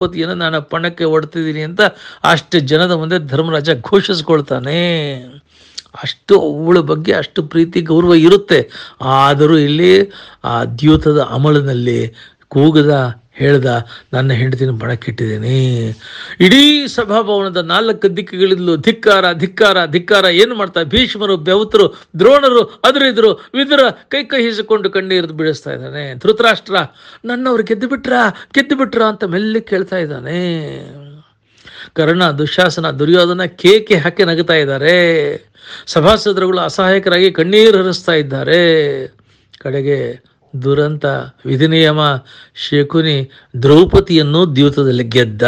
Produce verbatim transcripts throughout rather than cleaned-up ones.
ದ್ರೌಪದಿಯನ್ನು ನಾನು ಪಣಕ್ಕೆ ಹೊಡ್ತಿದ್ದೀನಿ ಅಂತ ಅಷ್ಟು ಜನದ ಮುಂದೆ ಧರ್ಮರಾಜ ಘೋಷಿಸ್ಕೊಳ್ತಾನೆ. ಅಷ್ಟು ಅವಳ ಬಗ್ಗೆ ಅಷ್ಟು ಪ್ರೀತಿ ಗೌರವ ಇರುತ್ತೆ. ಆದರೂ ಇಲ್ಲಿ ಆ ದ್ಯೂತದ ಅಮಲಿನಲ್ಲಿ ಕೂಗದ ಹೇಳ್ದ, ನನ್ನ ಹೆಂಡತಿನ ಬಣಕ್ಕಿಟ್ಟಿದ್ದೀನಿ. ಇಡೀ ಸಭಾಭವನದ ನಾಲ್ಕು ದಿಕ್ಕುಗಳಿಂದಲೂ ಧಿಕ್ಕಾರ ಧಿಕ್ಕಾರ ಧಿಕ್ಕಾರ. ಏನು ಮಾಡ್ತಾ ಭೀಷ್ಮರು, ಬೆವತರು, ದ್ರೋಣರು ಅದುರಿದ್ರು, ವಿದುರ ಕೈ ಕೈ ಹಿಸಿಕೊಂಡು ಕಣ್ಣೀರು ಬೀಳಿಸ್ತಾ ಇದ್ದಾನೆ. ಧೃತರಾಷ್ಟ್ರ, ನನ್ನವ್ರು ಗೆದ್ದು ಬಿಟ್ರ ಗೆದ್ದು ಬಿಟ್ರ ಅಂತ ಮೆಲ್ಲಿ ಕೇಳ್ತಾ ಇದ್ದಾನೆ. ಕರ್ಣ, ದುಶ್ಯಾಸನ, ದುರ್ಯೋಧನ ಕೇಕೆ ಹಾಕಿ ನಗುತ್ತಾ ಇದ್ದಾರೆ. ಸಭಾಸದರುಗಳು ಅಸಹಾಯಕರಾಗಿ ಕಣ್ಣೀರು ಹರಿಸ್ತಾ ಇದ್ದಾರೆ. ಕಡೆಗೆ ದುರಂತ ವಿಧಿನಿಯಮ ಶಕುನಿ ದ್ರೌಪದಿಯನ್ನು ದ್ಯೂತದಲ್ಲಿ ಗೆದ್ದ.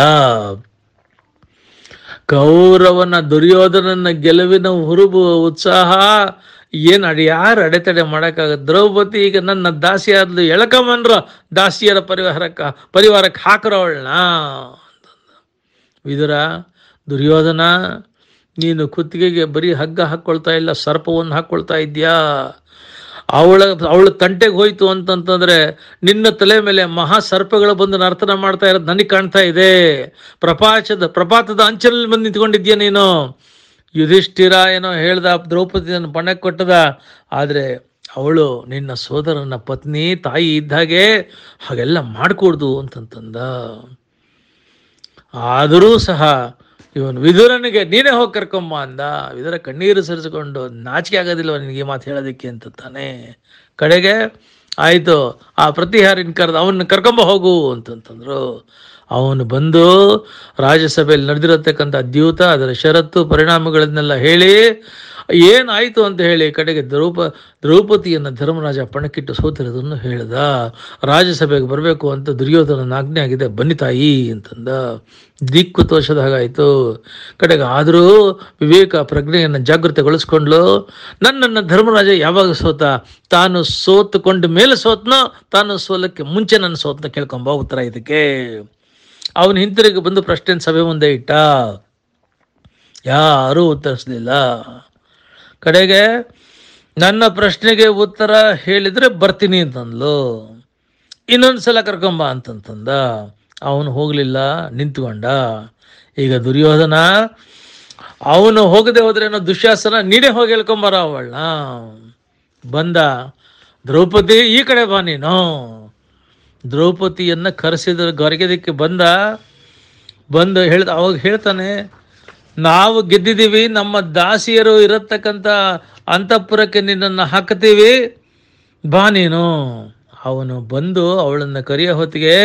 ಕೌರವನ ದುರ್ಯೋಧನನ ಗೆಲುವಿನ ಹುರುಬು ಉತ್ಸಾಹ ಏನು ಅಡಿ ಯಾರು ಅಡೆತಡೆ ಮಾಡೋಕ್ಕಾಗತ್ತೆ. ದ್ರೌಪದಿ ಈಗ ನನ್ನ ದಾಸಿ ಆದ್ಲು, ಎಳಕಮನ್ರ ದಾಸಿಯರ ಪರಿವಾರಕ್ಕೆ ಪರಿವಾರಕ್ಕೆ ಹಾಕರವಳನ್ನ. ವಿದುರ, ದುರ್ಯೋಧನ, ನೀನು ಕುತ್ತಿಗೆಗೆ ಬರೀ ಹಗ್ಗ ಹಾಕ್ಕೊಳ್ತಾ ಇಲ್ಲ, ಸರ್ಪವನ್ನು ಹಾಕ್ಕೊಳ್ತಾ ಇದ್ಯಾ. ಅವಳ ಅವಳ ತಂಟೆಗೆ ಹೋಯ್ತು ಅಂತಂತಂದ್ರೆ ನಿನ್ನ ತಲೆ ಮೇಲೆ ಮಹಾ ಸರ್ಪಗಳು ಬಂದು ನರ್ತನ ಮಾಡ್ತಾ ಇರೋದು ನನಗೆ ಕಾಣ್ತಾ ಇದೆ. ಪ್ರಪಾಚದ ಪ್ರಪಾತದ ಅಂಚಿನಲ್ಲಿ ಬಂದು ನಿಂತ್ಕೊಂಡಿದ್ಯಾ ನೀನು. ಯುಧಿಷ್ಠಿರ ಏನೋ ಹೇಳ್ದ, ದ್ರೌಪದಿಯನ್ನು ಬಣ್ಣಕ್ಕೆ ಕೊಟ್ಟದ, ಆದರೆ ಅವಳು ನಿನ್ನ ಸೋದರನ ಪತ್ನಿ, ತಾಯಿ ಇದ್ದಾಗೆ, ಹಾಗೆಲ್ಲ ಮಾಡ್ಕೊಡ್ದು ಅಂತಂತಂದ. ಆದರೂ ಸಹ ಇವನು ವಿದುರನಿಗೆ ನೀನೇ ಹೋಗಿ ಕರ್ಕೊಂಬ ಅಂದ. ವಿದುರ ಕಣ್ಣೀರು ಸರಿಸಿಕೊಂಡು, ನಾಚಿಕೆ ಆಗೋದಿಲ್ವ ನಿನಗೆ ಮಾತು ಹೇಳೋದಕ್ಕೆ ಅಂತ ತಾನೆ. ಕಡೆಗೆ ಆಯಿತು, ಆ ಪ್ರತಿಹಾರಿನ ಕರೆದು ಅವನ್ನ ಕರ್ಕೊಂಬ ಹೋಗು ಅಂತಂತಂದ್ರು. ಅವನು ಬಂದು ರಾಜ್ಯಸಭೆಯಲ್ಲಿ ನಡೆದಿರತಕ್ಕಂಥ ದ್ಯೂತ, ಅದರ ಷರತ್ತು ಪರಿಣಾಮಗಳನ್ನೆಲ್ಲ ಹೇಳಿ ಏನಾಯಿತು ಅಂತ ಹೇಳಿ ಕಡೆಗೆ ದ್ರೌಪ ದ್ರೌಪದಿಯನ್ನು ಧರ್ಮರಾಜ ಪಣಕ್ಕಿಟ್ಟು ಸೋತಿರೋದನ್ನು ಹೇಳ್ದ. ರಾಜ್ಯಸಭೆಗೆ ಬರಬೇಕು ಅಂತ ದುರ್ಯೋಧನನ ಆಜ್ಞೆ ಆಗಿದೆ, ಬನ್ನಿ ತಾಯಿ ಅಂತಂದ. ದಿಕ್ಕು ತೋಷದ ಹಾಗಾಯಿತು. ಕಡೆಗೆ ಆದರೂ ವಿವೇಕ ಪ್ರಜ್ಞೆಯನ್ನು ಜಾಗೃತೆಗೊಳಿಸ್ಕೊಂಡ್ಲು. ನನ್ನನ್ನು ಧರ್ಮರಾಜ ಯಾವಾಗ ಸೋತ, ತಾನು ಸೋತುಕೊಂಡ ಮೇಲೆ ಸೋತ್ನೋ, ತಾನು ಸೋಲಕ್ಕೆ ಮುಂಚೆ ನನ್ನ ಸೋತ್ನ ಕೇಳ್ಕೊಂಬ ಉತ್ತರ ಇದಕ್ಕೆ. ಅವನು ಹಿಂತಿರುಗಿ ಬಂದು ಪ್ರಶ್ನೆ ಸಭೆ ಮುಂದೆ ಇಟ್ಟ. ಯಾರೂ ಉತ್ತರಿಸಲಿಲ್ಲ. ಕಡೆಗೆ ನನ್ನ ಪ್ರಶ್ನೆಗೆ ಉತ್ತರ ಹೇಳಿದರೆ ಬರ್ತೀನಿ ಅಂತಂದ್ಲು. ಇನ್ನೊಂದ್ಸಲ ಕರ್ಕೊಂಬ ಅಂತಂತಂದ. ಅವನು ಹೋಗಲಿಲ್ಲ, ನಿಂತ್ಕೊಂಡ. ಈಗ ದುರ್ಯೋಧನ, ಅವನು ಹೋಗದೆ ಹೋದ್ರೇನೋ ದುಶ್ಯಾಸನ, ನೀನೇ ಹೋಗಿ ಹೇಳ್ಕೊಂಬಾರ ಅವಳನ್ನ. ಬಂದ. ದ್ರೌಪದಿ, ಈ ಕಡೆ ಬಾ ನೀನು. ದ್ರೌಪದಿಯನ್ನು ಕರೆಸಿದ ಗೊರಗೆದಕ್ಕೆ ಬಂದ. ಬಂದು ಹೇಳ್ದ, ಅವಾಗ ಹೇಳ್ತಾನೆ, ನಾವು ಗೆದ್ದಿದ್ದೀವಿ, ನಮ್ಮ ದಾಸಿಯರು ಇರತಕ್ಕಂಥ ಅಂತಃಪುರಕ್ಕೆ ನಿನ್ನನ್ನು ಹಾಕ್ತೀವಿ, ಬಾ ನೀನು. ಅವನು ಬಂದು ಅವಳನ್ನು ಕರೆಯೋ ಹೊತ್ತಿಗೆ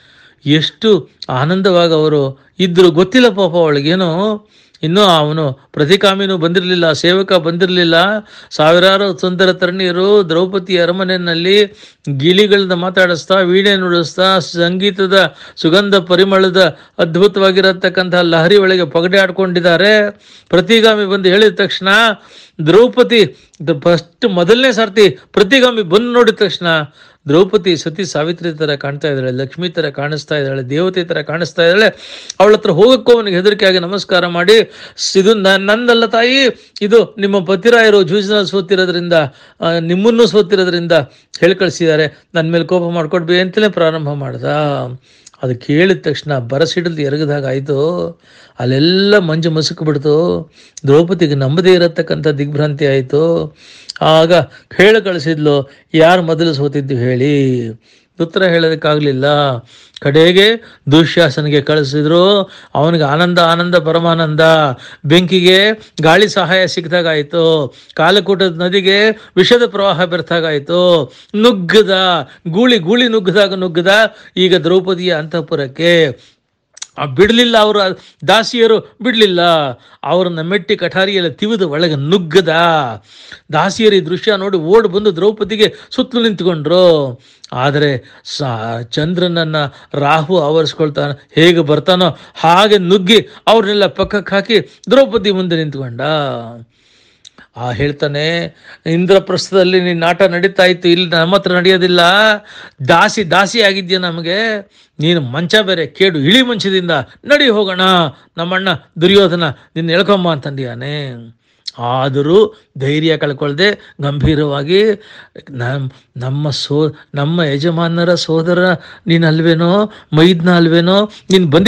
ಎಷ್ಟು ಆನಂದವಾಗಿ ಅವರು ಇದ್ದರು ಗೊತ್ತಿಲ್ಲ ಪಾಪ ಅವಳಿಗೇನು. ಇನ್ನೂ ಅವನು ಪ್ರತಿಕಾಮಿನೂ ಬಂದಿರಲಿಲ್ಲ, ಸೇವಕ ಬಂದಿರಲಿಲ್ಲ. ಸಾವಿರಾರು ಸುಂದರ ತರುಣಿಯರು ದ್ರೌಪದಿ ಅರಮನೆಯಲ್ಲಿ ಗಿಳಿಗಳಿಂದ ಮಾತಾಡಿಸ್ತಾ, ವೀಣೆ ನುಡಿಸ್ತಾ, ಸಂಗೀತದ ಸುಗಂಧ ಪರಿಮಳದ ಅದ್ಭುತವಾಗಿರತಕ್ಕಂಥ ಲಹರಿ ಒಳಗೆ ಪಗಡೆ ಆಡ್ಕೊಂಡಿದ್ದಾರೆ. ಪ್ರತಿಗಾಮಿ ಬಂದು ಹೇಳಿದ ತಕ್ಷಣ ದ್ರೌಪದಿ ಫಸ್ಟ್ ಮೊದಲನೇ ಸರ್ತಿ ಪ್ರತಿಗಾಮಿ ಬಂದು ನೋಡಿದ ತಕ್ಷಣ ದ್ರೌಪದಿ ಸತಿ ಸಾವಿತ್ರಿ ಥರ ಕಾಣ್ತಾ ಇದ್ದಾಳೆ, ಲಕ್ಷ್ಮೀ ಥರ ಕಾಣಿಸ್ತಾ ಇದ್ದಾಳೆ, ದೇವತೆ ಥರ ಕಾಣಿಸ್ತಾ ಇದ್ದಾಳೆ. ಅವಳ ಹತ್ರ ಹೋಗಕ್ಕೂ ಅವನಿಗೆ ಹೆದರಿಕೆಯಾಗಿ ನಮಸ್ಕಾರ ಮಾಡಿ, ಇದು ನಂದಲ್ಲ ತಾಯಿ, ಇದು ನಿಮ್ಮ ಪತಿರಾಯರು ಜೂಜಿನಲ್ಲಿ ಸೋತಿರೋದ್ರಿಂದ, ನಿಮ್ಮನ್ನು ಸೋತಿರೋದ್ರಿಂದ ಹೇಳಿ ಕಳಿಸಿದ್ದಾರೆ, ನನ್ನ ಮೇಲೆ ಕೋಪ ಮಾಡ್ಕೊಡ್ಬೇ ಅಂತಲೇ ಪ್ರಾರಂಭ ಮಾಡ್ದ. ಅದು ಕೇಳಿದ ತಕ್ಷಣ ಬರಸಿಡಲು ಎರಗದಾಗ ಆಯಿತು. ಅಲ್ಲೆಲ್ಲ ಮಂಜು ಮಸುಕು ಬಿಡ್ತು. ದ್ರೌಪದಿಗೆ ನಂಬದೇ ಇರತಕ್ಕಂಥ ದಿಗ್ಭ್ರಾಂತಿ ಆಯಿತು. ಆಗ ಹೇಳಿ ಕಳಿಸಿದ್ಲು, ಯಾರು ಮೊದಲು ಸೋತಿದ್ದು ಹೇಳಿ. ಉತ್ತರ ಹೇಳೋದಕ್ಕಾಗಲಿಲ್ಲ. ಕಡೆಗೆ ದುಶ್ಯಾಸನಿಗೆ ಕಳಿಸಿದ್ರು. ಅವನಿಗೆ ಆನಂದ ಆನಂದ ಪರಮಾನಂದ. ಬೆಂಕಿಗೆ ಗಾಳಿ ಸಹಾಯ ಸಿಕ್ಕಿದಾಗಾಯಿತು. ಕಾಲಕೂಟದ ನದಿಗೆ ವಿಷದ ಪ್ರವಾಹ ಬೆರ್ತಾಗಾಯಿತು. ನುಗ್ಗದ ಗೂಳಿ ಗೂಳಿ ನುಗ್ಗದಾಗ ನುಗ್ಗದ ಈಗ ದ್ರೌಪದಿಯ ಅಂತಃಪುರಕ್ಕೆ. ಬಿಡಲಿಲ್ಲ, ಅವರ ದಾಸಿಯರು ಬಿಡಲಿಲ್ಲ. ಅವರನ್ನು ಮೆಟ್ಟಿ ಕಠಾರಿಯಲ್ಲಿ ತಿವಿದು ಒಳಗೆ ನುಗ್ಗದ. ದಾಸಿಯರು ಈ ದೃಶ್ಯ ನೋಡಿ ಓಡಿ ಬಂದು ದ್ರೌಪದಿಗೆ ಸುತ್ತಲೂ ನಿಂತ್ಕೊಂಡ್ರು. ಆದರೆ ಸಾ ಚಂದ್ರನನ್ನು ರಾಹು ಆವರಿಸ್ಕೊಳ್ತಾನೆ, ಹೇಗೆ ಬರ್ತಾನೋ ಹಾಗೆ ನುಗ್ಗಿ ಅವ್ರನ್ನೆಲ್ಲ ಪಕ್ಕಕ್ಕೆ ಹಾಕಿ ದ್ರೌಪದಿ ಮುಂದೆ ನಿಂತ್ಕೊಂಡ. ಆ ಹೇಳ್ತಾನೆ, ಇಂದ್ರಪ್ರಸ್ಥದಲ್ಲಿ ನೀನು ನಾಟ ನಡೀತಾ ಇತ್ತು, ಇಲ್ಲಿ ನಮ್ಮ ಹತ್ರ ನಡೆಯೋದಿಲ್ಲ. ದಾಸಿ ದಾಸಿ ಆಗಿದ್ಯಾ ನಮಗೆ. ನೀನು ಮಂಚ ಬೇರೆ ಕೇಡು, ಇಳಿ ಮಂಚದಿಂದ ನಡಿ ಹೋಗೋಣ, ನಮ್ಮಣ್ಣ ದುರ್ಯೋಧನ ನಿನ್ನ ಎಳ್ಕೊಂಬ ಅಂತಂದಿಯಾನೆ. ಆದರೂ ಧೈರ್ಯ ಕಳ್ಕೊಳ್ದೆ ಗಂಭೀರವಾಗಿ ನಮ್ಮ ನಮ್ಮ ಸೋ ನಮ್ಮ ಯಜಮಾನರ ಸೋದರ ನೀನು ಅಲ್ವೇನೋ, ಮೈದ್ನ ಅಲ್ವೇನೋ, ನೀನು ಬಂದಿ